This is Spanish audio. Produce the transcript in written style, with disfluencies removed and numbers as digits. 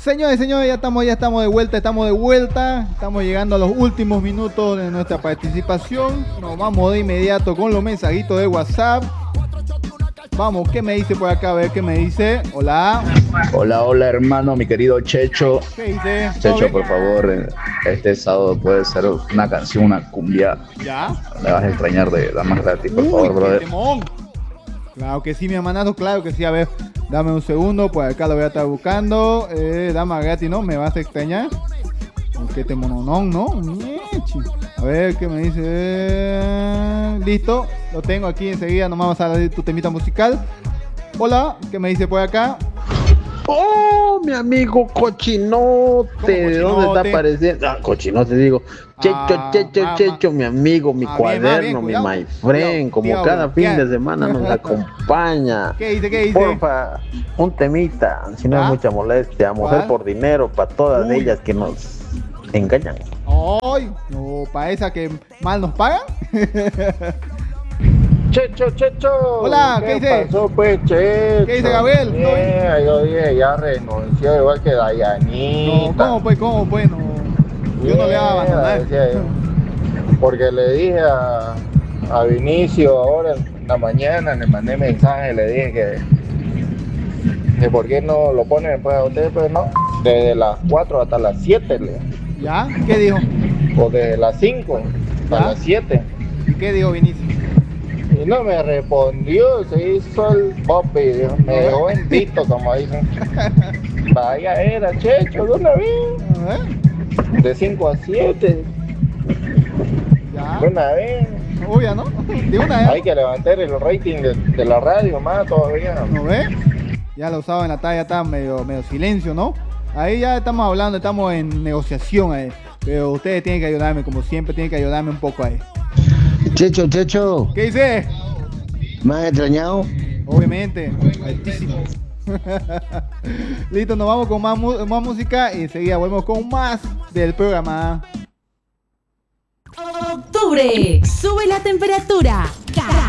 Señores, ya estamos de vuelta, estamos llegando a los últimos minutos de nuestra participación. Nos vamos de inmediato con los mensajitos de WhatsApp. Vamos, ¿qué me dice por acá? A ver, ¿qué me dice? Hola. Hola, hermano, mi querido Checho. ¿Qué dice? Checho, por favor, este sábado puede ser una canción, una cumbia. ¿Ya? Me vas a extrañar de Damas Gratis, por favor, brother. Temón. Claro que sí, mi hermanazo, claro que sí. A ver, dame un segundo, por acá lo voy a estar buscando. Damas Gratis, ¿no? ¿Me vas a extrañar? ¿Qué temononón, no? A ver, ¿qué me dice? Listo, lo tengo aquí enseguida, nomás vas a dar tu temita musical. Hola, ¿qué me dice por acá? Oh, mi amigo Cochinote, ¿de dónde está apareciendo? Cochinote, digo. Checho, mi amigo, mi cuaderno, mi my friend, como cada fin de semana nos acompaña. ¿Qué dice? Porfa, un temita, si no es mucha molestia, mujer por dinero, para todas ellas que nos engañan. Ay, no, para esa que mal nos pagan. Checho. Hola, ¿qué dice? Pasó, pues, Checho? ¿Qué dice, Gabriel? Yo dije, ya renunció, igual que Dayanita. No, ¿cómo pues? No, yo no le voy a abandonar. Porque le dije a Vinicio ahora en la mañana, le mandé mensaje, le dije que por qué no lo ponen después a usted, pues no, desde las 4 hasta las 7 le. ¿Ya? ¿Qué dijo? O desde las 5 hasta las 7. ¿Y qué dijo Vinicio? Y no me respondió, se hizo el popi, me dejó en visto, como dicen. Vaya, era Checho, de una vez. De 5 a 7. Ya. De una vez. Obvio, ¿no? De una vez. Hay que levantar el rating de la radio más todavía. ¿No ves? Ya lo usaba en la tarde, ya está medio silencio, ¿no? Ahí ya estamos hablando, estamos en negociación ahí. Pero ustedes tienen que ayudarme, como siempre, tienen que ayudarme un poco ahí. Checho. ¿Qué dice? ¿Me has extrañado? Obviamente, altísimo. Listo, nos vamos con más música y enseguida volvemos con más del programa. Octubre, sube la temperatura.